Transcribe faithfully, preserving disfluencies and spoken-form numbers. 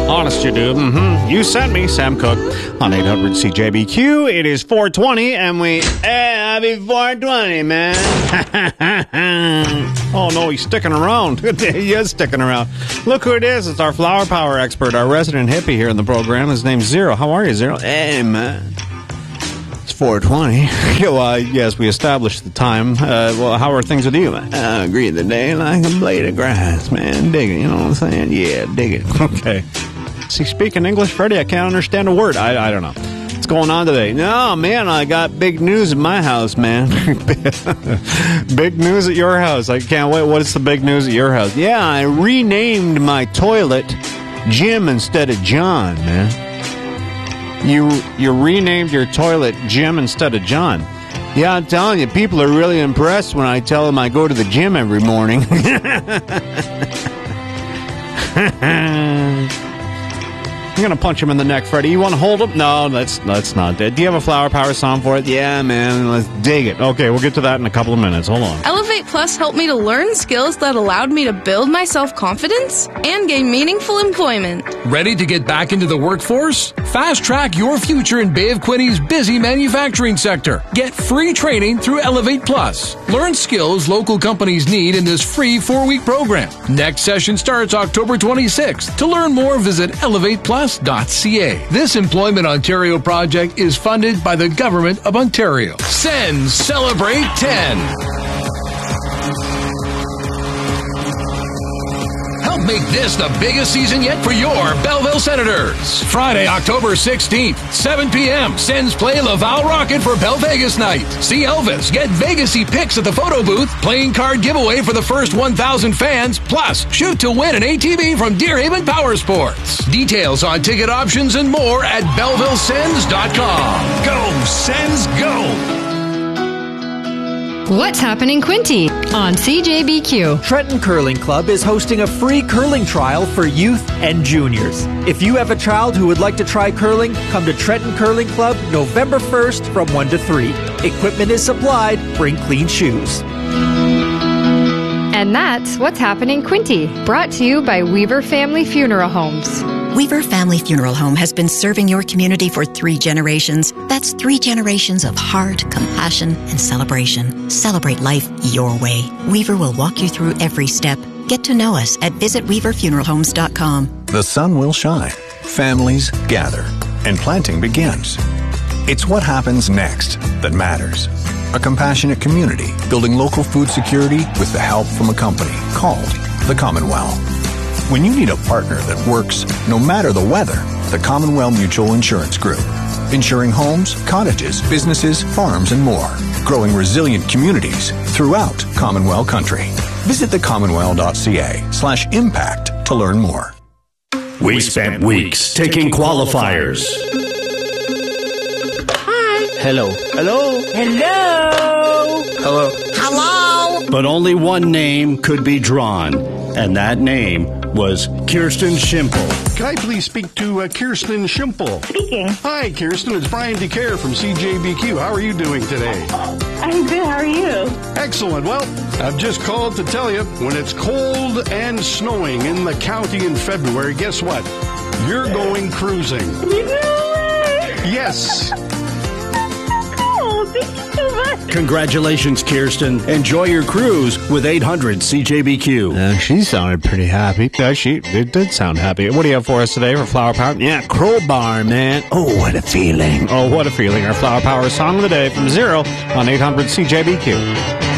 Honest you do. Mm-hmm. You sent me, Sam Cook, on eight hundred C J B Q. It is four twenty, and we... Hey, happy four twenty, man. Oh, no, he's sticking around. He is sticking around. Look who it is. It's our flower power expert, our resident hippie here in the program. His name's Zero. How are you, Zero? Hey, man. It's four twenty. Well, yes, we established the time. Uh, well, how are things with you, man? I agree the day like a blade of grass, man. Dig it, you know what I'm saying? Yeah, dig it. Okay. Is he speaking English, Freddie? I can't understand a word. I, I don't know. What's going on today? No, man, I got big news at my house, man. Big news at your house. I can't wait. What is the big news at your house? Yeah, I renamed my toilet Jim instead of John, man. You you renamed your toilet Jim instead of John. Yeah, I'm telling you, people are really impressed when I tell them I go to the gym every morning. I'm going to punch him in the neck, Freddie. You want to hold him? No, that's that's not dead. Do you have a flower power song for it? Yeah, man. Let's dig it. Okay, we'll get to that in a couple of minutes. Hold on. Elevate Plus helped me to learn skills that allowed me to build my self-confidence and gain meaningful employment. Ready to get back into the workforce? Fast track your future in Bay of Quinny's busy manufacturing sector. Get free training through Elevate Plus. Learn skills local companies need in this free four-week program. Next session starts October twenty-sixth. To learn more, visit elevate plus dot c a. This Employment Ontario project is funded by the Government of Ontario. Sens Celebrate ten. Help make this the biggest season yet for your Belleville Senators. Friday, October sixteenth, seven p.m. Sens play Laval Rocket for Bell Vegas night. See Elvis, get Vegas-y pics at the photo booth, playing card giveaway for the first one thousand fans, plus shoot to win an A T V from Deerhaven Power Sports. Details on ticket options and more at belleville sens dot com. Go, Sens, go! What's happening, Quinty? On C J B Q. Trenton Curling Club is hosting a free curling trial for youth and juniors. If you have a child who would like to try curling, come to Trenton Curling Club November first from one to three. Equipment is supplied. Bring clean shoes. And that's What's Happening, Quinty. Brought to you by Weaver Family Funeral Homes. Weaver Family Funeral Home has been serving your community for three generations. That's three generations of heart, compassion, and celebration. Celebrate life your way. Weaver will walk you through every step. Get to know us at visit weaver funeral homes dot com. The sun will shine, families gather, and planting begins. It's what happens next that matters. A compassionate community building local food security with the help from a company called the Commonwealth. When you need a partner that works no matter the weather, the Commonwealth Mutual Insurance Group. Insuring homes, cottages, businesses, farms, and more. Growing resilient communities throughout Commonwealth country. Visit the commonwealth dot c a slash impact to learn more. We spent weeks taking qualifiers. Hi. Hello. Hello. Hello. Hello. Hello. But only one name could be drawn, and that name was Kirsten Schimpel. Can I please speak to uh, Kirsten Schimpel? Speaking. Hi, Kirsten. It's Brian DeCare from C J B Q. How are you doing today? I'm good. How are you? Excellent. Well, I've just called to tell you, when it's cold and snowing in the county in February, guess what? You're going cruising. You know it. Yes. Oh, thank you so much. Congratulations, Kirsten. Enjoy your cruise with eight hundred C J B Q. Uh, she sounded pretty happy. Uh, she it did sound happy. What do you have for us today for Flower Power? Yeah, Crowbar, man. Oh, what a feeling. Oh, what a feeling. Our Flower Power song of the day from Zero on eight hundred C J B Q.